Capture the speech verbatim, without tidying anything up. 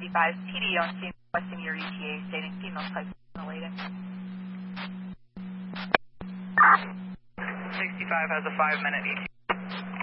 sixty-five, T D on scene requesting your E T A stating female type related. sixty-five has a five minute E T A.